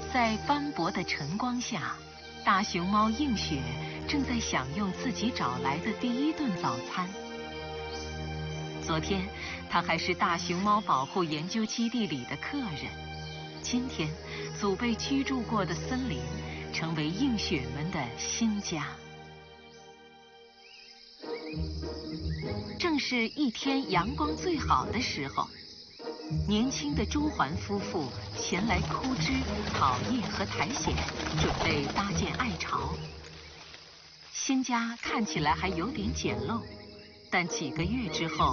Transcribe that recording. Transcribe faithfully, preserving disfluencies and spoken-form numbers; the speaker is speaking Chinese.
在斑驳的晨光下，大熊猫映雪正在享用自己找来的第一顿早餐。昨天，它还是大熊猫保护研究基地里的客人。今天，祖辈居住过的森林成为映雪们的新家。正是一天阳光最好的时候，年轻的朱鹮夫妇前来枯枝、草叶和苔藓，准备搭建爱巢。新家看起来还有点简陋，但几个月之后，